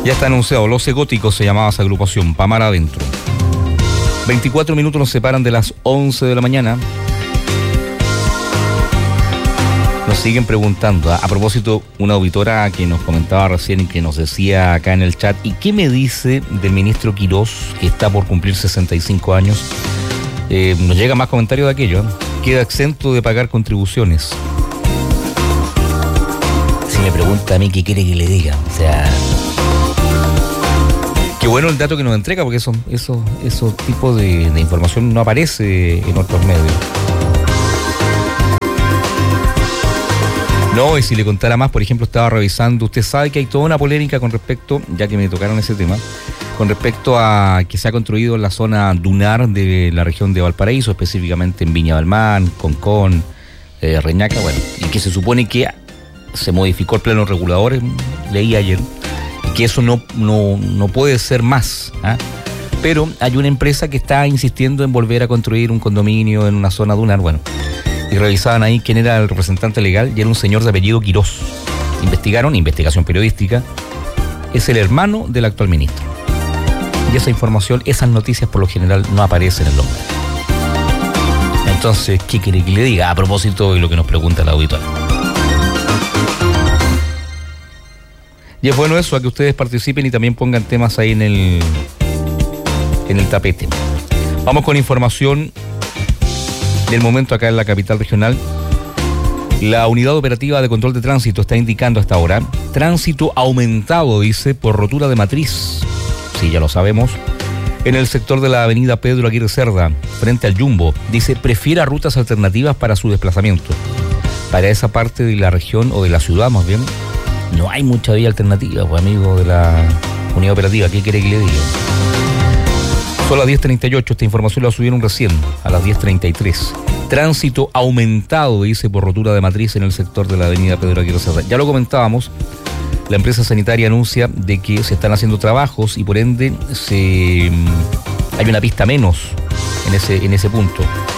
Ya está anunciado, Los Egóticos se llamaba esa agrupación, Pamar Adentro. 24 minutos nos separan de las 11 de la mañana. Nos siguen preguntando, a propósito, una auditora que nos comentaba recién y que nos decía acá en el chat, ¿y qué me dice del ministro Quirós, que está por cumplir 65 años? Nos llega más comentario de aquello, ¿eh? Queda exento de pagar contribuciones. Si me pregunta a mí qué quiere que le diga, o sea... Qué bueno el dato que nos entrega, porque esos tipos de información no aparece en otros medios. No, y si le contara más, por ejemplo, estaba revisando, usted sabe que hay toda una polémica con respecto, ya que me tocaron ese tema, con respecto a que se ha construido en la zona dunar de la región de Valparaíso, específicamente en Viña del Mar, Concón, Reñaca, bueno, y que se supone que se modificó el plano regulador, leí ayer, y que eso no puede ser más, ¿eh? Pero hay una empresa que está insistiendo en volver a construir un condominio en una zona dunar, bueno, y revisaban ahí quién era el representante legal, y era un señor de apellido Quirós. Investigaron, investigación periodística, es el hermano del actual ministro. Y esa información, esas noticias por lo general no aparecen en los medios. Entonces, ¿qué quiere que le diga? A propósito de lo que nos pregunta la auditora. Y es bueno eso, a que ustedes participen y también pongan temas ahí en el tapete. Vamos con información del momento acá en la capital regional. La unidad operativa de control de tránsito está indicando hasta ahora tránsito aumentado, dice, por rotura de matriz. Sí, ya lo sabemos. En el sector de la avenida Pedro Aguirre Cerda, frente al Jumbo, dice, prefiera rutas alternativas para su desplazamiento. Para esa parte de la región, o de la ciudad más bien, no hay mucha vía alternativa, pues, amigo de la unidad operativa. ¿Qué quiere que le diga? Son las 10:38, esta información la subieron recién, a las 10:33. Tránsito aumentado, dice, por rotura de matriz en el sector de la avenida Pedro Aguirre Cerda. Ya lo comentábamos, la empresa sanitaria anuncia de que se están haciendo trabajos y por ende hay una pista menos en ese punto.